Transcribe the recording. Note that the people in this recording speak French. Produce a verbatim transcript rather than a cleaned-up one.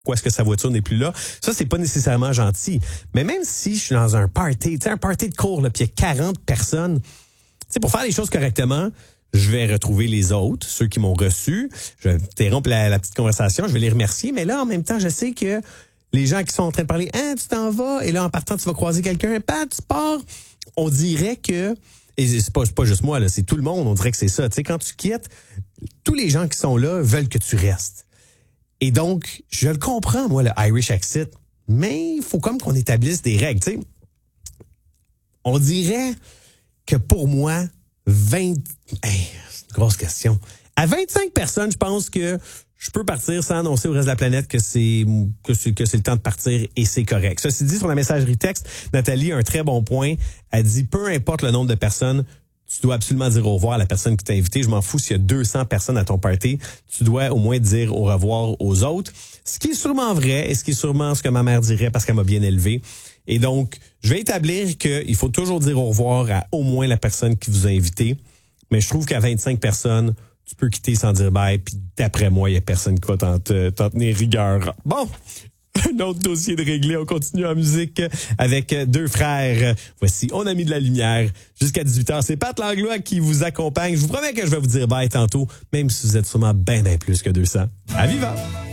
pourquoi est-ce que sa voiture n'est plus là. Ça, c'est pas nécessairement gentil. Mais même si je suis dans un party, tu sais, un party de cours, là, puis il y a quarante personnes, tu sais, pour faire les choses correctement, je vais retrouver les autres, ceux qui m'ont reçu. Je vais interrompre la, la petite conversation, je vais les remercier. Mais là, en même temps, je sais que les gens qui sont en train de parler, « Hein, tu t'en vas? » Et là, en partant, tu vas croiser quelqu'un. « Pat, tu pars? » On dirait que... Et c'est pas, c'est pas juste moi, là, c'est tout le monde. On dirait que c'est ça. Tu sais, quand tu quittes, tous les gens qui sont là veulent que tu restes. Et donc, je le comprends, moi, le Irish Exit, mais il faut comme qu'on établisse des règles, tu sais. On dirait que pour moi, vingt... Hey, c'est une grosse question. À vingt-cinq personnes, je pense que je peux partir sans annoncer au reste de la planète que c'est que c'est, que c'est le temps de partir et c'est correct. Ceci dit, sur la messagerie texte, Nathalie a un très bon point. Elle dit, peu importe le nombre de personnes, tu dois absolument dire au revoir à la personne qui t'a invité. Je m'en fous s'il y a deux cents personnes à ton party. Tu dois au moins dire au revoir aux autres. Ce qui est sûrement vrai et ce qui est sûrement ce que ma mère dirait parce qu'elle m'a bien élevé. Et donc, je vais établir qu'il faut toujours dire au revoir à au moins la personne qui vous a invité. Mais je trouve qu'à vingt-cinq personnes, tu peux quitter sans dire bye. Puis d'après moi, il y a personne qui va t'en, t'en tenir rigueur. Bon! Un autre dossier de réglé. On continue en musique avec deux frères. Voici On a mis de la lumière jusqu'à dix-huit heures. C'est Pat Langlois qui vous accompagne. Je vous promets que je vais vous dire bye tantôt, même si vous êtes sûrement bien, bien plus que deux cents. À Viva!